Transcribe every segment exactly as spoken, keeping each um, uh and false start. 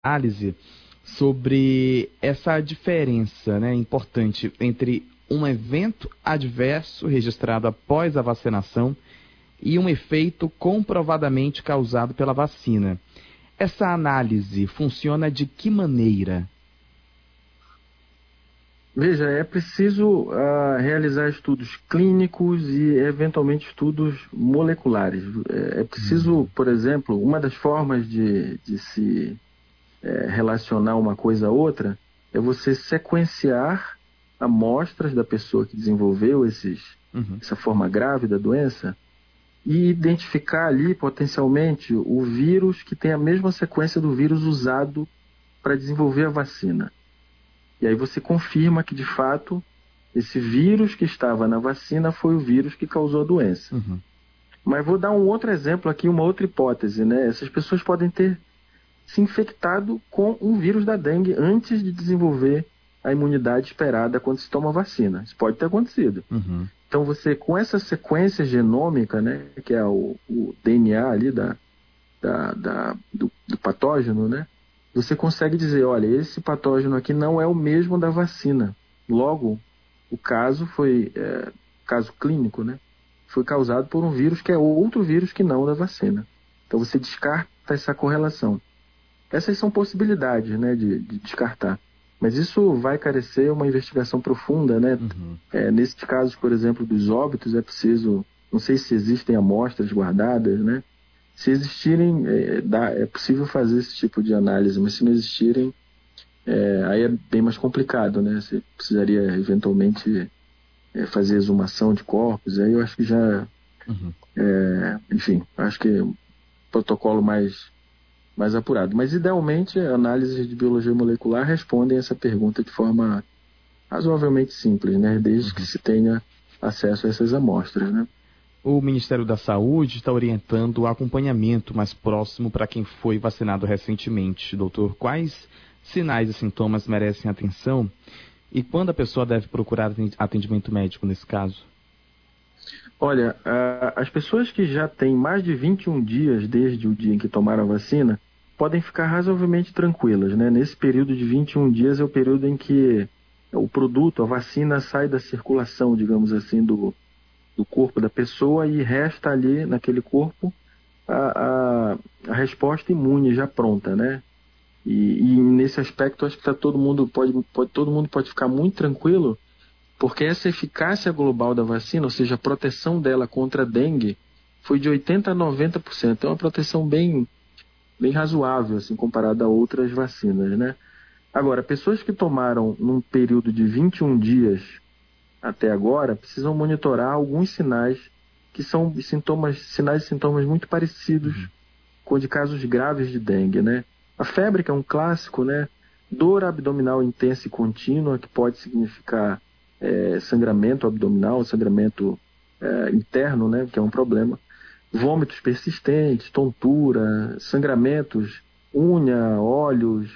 análise sobre essa diferença, né, importante entre um evento adverso registrado após a vacinação e um efeito comprovadamente causado pela vacina. Essa análise funciona de que maneira? Veja, é preciso uh, realizar estudos clínicos e, eventualmente, estudos moleculares. É, é preciso, Uhum. por exemplo, uma das formas de, de se é, relacionar uma coisa a outra é você sequenciar amostras da pessoa que desenvolveu esses, Uhum. essa forma grave da doença e identificar ali, potencialmente, o vírus que tem a mesma sequência do vírus usado para desenvolver a vacina. E aí você confirma que, de fato, esse vírus que estava na vacina foi o vírus que causou a doença. Uhum. Mas vou dar um outro exemplo aqui, uma outra hipótese, né? Essas pessoas podem ter se infectado com um vírus da dengue antes de desenvolver a imunidade esperada quando se toma a vacina. Isso pode ter acontecido. Uhum. Então você, com essa sequência genômica, né, que é o, o D N A ali da, da, da, do, do patógeno, né? Você consegue dizer, olha, esse patógeno aqui não é o mesmo da vacina. Logo, o caso foi, é, caso clínico, né? Foi causado por um vírus que é outro vírus que não o da vacina. Então você descarta essa correlação. Essas são possibilidades, né, de, de descartar. Mas isso vai carecer uma investigação profunda, né? Uhum. É, nesses casos, por exemplo, dos óbitos, é preciso, não sei se existem amostras guardadas, né? Se existirem, é, dá, é possível fazer esse tipo de análise, mas se não existirem, é, aí é bem mais complicado, né? Você precisaria, eventualmente, é, fazer exumação de corpos, aí eu acho que já, Uhum. é, enfim, acho que é um protocolo mais, mais apurado. Mas, idealmente, análises de biologia molecular respondem essa pergunta de forma razoavelmente simples, né? Desde Uhum. que se tenha acesso a essas amostras, né? O Ministério da Saúde está orientando o acompanhamento mais próximo para quem foi vacinado recentemente. Doutor, quais sinais e sintomas merecem atenção e quando a pessoa deve procurar atendimento médico nesse caso? Olha, as pessoas que já têm mais de vinte e um dias desde o dia em que tomaram a vacina podem ficar razoavelmente tranquilas, né? Nesse período de vinte e um dias é o período em que o produto, a vacina, sai da circulação, digamos assim, do, do corpo da pessoa e resta ali naquele corpo a, a, a resposta imune já pronta, né? E, e nesse aspecto acho que tá todo mundo pode, pode todo mundo pode ficar muito tranquilo, porque essa eficácia global da vacina, ou seja, a proteção dela contra a dengue, foi de oitenta a noventa por cento. É uma proteção bem, bem razoável, assim, comparada a outras vacinas, né? Agora, pessoas que tomaram num período de vinte e um dias até agora, precisam monitorar alguns sinais que são sintomas, sinais e sintomas muito parecidos Uhum. com de casos graves de dengue, né? A febre, que é um clássico, né? Dor abdominal intensa e contínua, que pode significar é, sangramento abdominal, sangramento é, interno, né? Que é um problema. Vômitos persistentes, tontura, sangramentos, unha, olhos,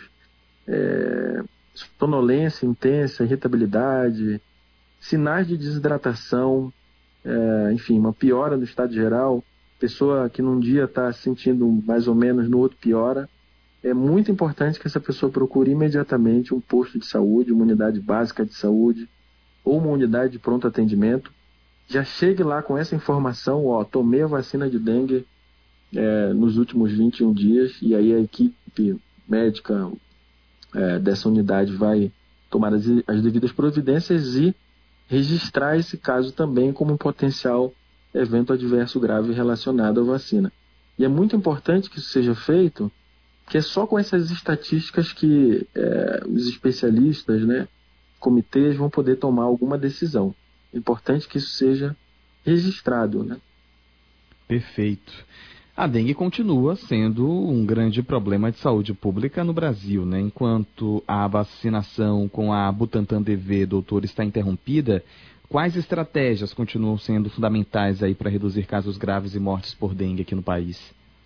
é, sonolência intensa, irritabilidade, sinais de desidratação, é, enfim, uma piora do estado geral, pessoa que num dia está se sentindo mais ou menos, no outro piora. É muito importante que essa pessoa procure imediatamente um posto de saúde, uma unidade básica de saúde ou uma unidade de pronto atendimento. Já chegue lá com essa informação, ó, tomei a vacina de dengue é, nos últimos vinte e um dias, e aí a equipe médica é, dessa unidade vai tomar as, as devidas providências e registrar esse caso também como um potencial evento adverso grave relacionado à vacina. E é muito importante que isso seja feito, porque é só com essas estatísticas que é, os especialistas, né, comitês, vão poder tomar alguma decisão. É importante que isso seja registrado, né? Perfeito. A dengue continua sendo um grande problema de saúde pública no Brasil, né? Enquanto a vacinação com a Butantan D V, doutor, está interrompida, quais estratégias continuam sendo fundamentais aí para reduzir casos graves e mortes por dengue aqui no país?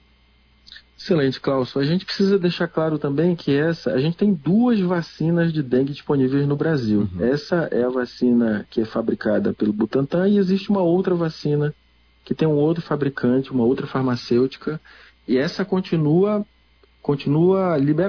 Excelente, Klaus. A gente precisa deixar claro também que essa, a gente tem duas vacinas de dengue disponíveis no Brasil. Uhum. Essa é a vacina que é fabricada pelo Butantan e existe uma outra vacina que tem um outro fabricante, uma outra farmacêutica, e essa continua, continua liberada.